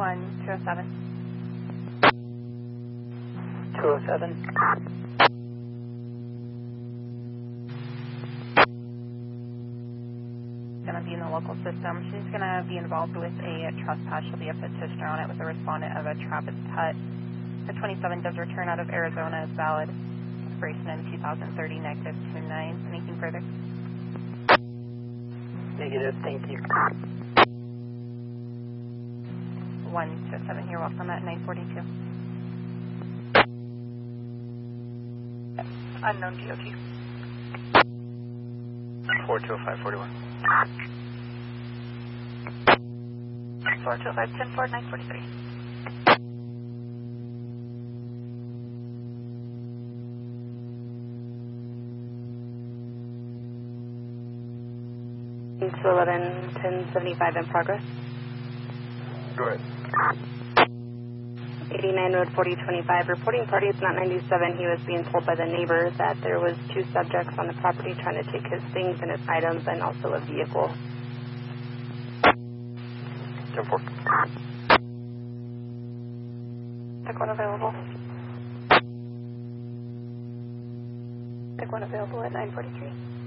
1207. 207. Going to be in the local system. She's going to be involved with a trespass. She'll be a petitioner on it with a respondent of a Travis Tutt. The 27 does return out of Arizona. Is valid. Expiration in 2030, negative 29. Anything further? Negative, thank you. 127, you're welcome at 942. Unknown DOT. 420541. 425, 10-4, 943. To 11-1075 in progress. Go ahead. 89 Road 4025, reporting party, it's not 97. He was being told by the neighbor that there was 2 subjects on the property trying to take his things and his items and also a vehicle. 10-4. Pick one available. Pick one available at 943.